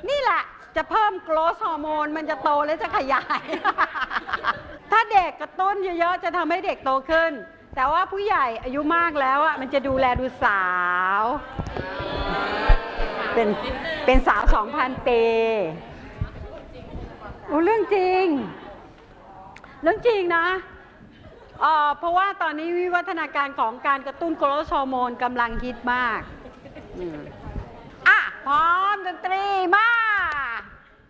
นี่แหละจะเพิ่มโกรทฮอร์โมนมันจะโตและจะขยาย ถ้าเด็กกระตุ้นเยอะๆจะทำให้เด็กโตขึ้นแต่ว่าผู้ใหญ่อายุมากแล้วอ่ะมันจะดูแลดูสาวเป็นสาว 2,000 ปีโอ้เรื่องจริงนะเพราะว่าตอนนี้วิวัฒนาการของการกระตุ้นโกรทฮอร์โมนกำลังฮิตมากพร้อมดนตรีมา